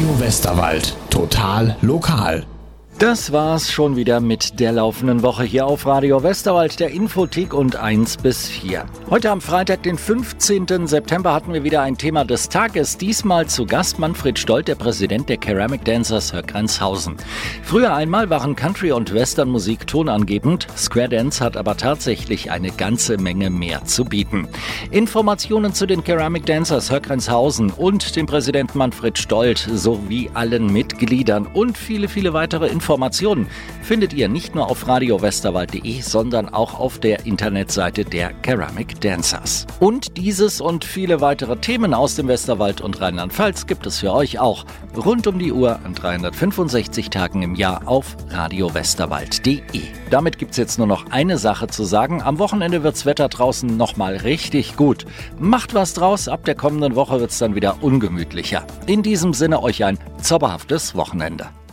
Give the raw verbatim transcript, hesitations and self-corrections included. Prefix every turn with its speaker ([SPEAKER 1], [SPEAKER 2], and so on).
[SPEAKER 1] Westerwald. Total lokal.
[SPEAKER 2] Das war's schon wieder mit der laufenden Woche hier auf Radio Westerwald, der Infothek und eins bis vier. Heute am Freitag, den fünfzehnten September, hatten wir wieder ein Thema des Tages. Diesmal zu Gast Manfred Stolt, der Präsident der Ceramic Dancers Höckranzhausen. Früher einmal waren Country- und Westernmusik tonangebend. Square Dance hat aber tatsächlich eine ganze Menge mehr zu bieten. Informationen zu den Ceramic Dancers Höckranzhausen und dem Präsidenten Manfred Stolt sowie allen Mitgliedern und viele, viele weitere Informationen Informationen findet ihr nicht nur auf radio westerwald punkt de, sondern auch auf der Internetseite der Ceramic Dancers. Und dieses und viele weitere Themen aus dem Westerwald und Rheinland-Pfalz gibt es für euch auch rund um die Uhr an dreihundertfünfundsechzig Tagen im Jahr auf radio westerwald punkt de. Damit gibt es jetzt nur noch eine Sache zu sagen. Am Wochenende wirds Wetter draußen nochmal richtig gut. Macht was draus, ab der kommenden Woche wird es dann wieder ungemütlicher. In diesem Sinne euch ein zauberhaftes Wochenende.